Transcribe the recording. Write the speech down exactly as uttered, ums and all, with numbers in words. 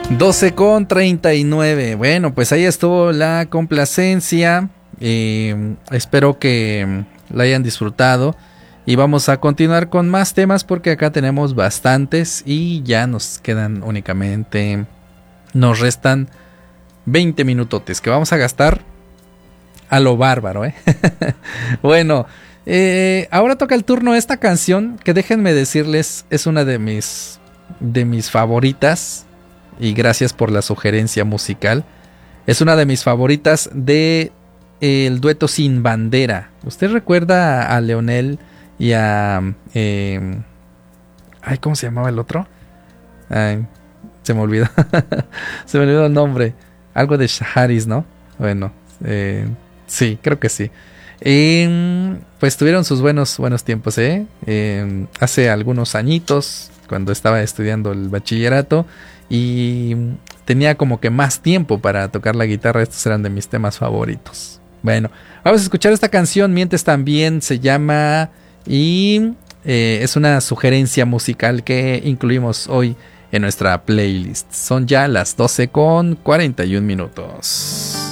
doce con treinta y nueve. Bueno, pues ahí estuvo la complacencia. Eh, espero que la hayan disfrutado. Y vamos a continuar con más temas porque acá tenemos bastantes. Y ya nos quedan únicamente... Nos restan veinte minutotes que vamos a gastar a lo bárbaro, ¿eh? Bueno, eh, ahora toca el turno esta canción que déjenme decirles es una de mis, de mis favoritas. Y gracias por la sugerencia musical. Es una de mis favoritas de el dueto Sin Bandera. ¿Usted recuerda a Leonel y a... Eh, ay, ¿cómo se llamaba el otro? Ay, se me olvidó. Se me olvidó el nombre. Algo de Shaharis, ¿no? Bueno, eh, sí, creo que sí. Eh, pues tuvieron sus buenos, buenos tiempos, ¿eh? Eh, hace algunos añitos, cuando estaba estudiando el bachillerato, y tenía como que más tiempo para tocar la guitarra. Estos eran de mis temas favoritos. Bueno, vamos a escuchar esta canción. Mientes también se llama... Y eh, es una sugerencia musical que incluimos hoy en nuestra playlist. Son ya las doce con cuarenta y un minutos.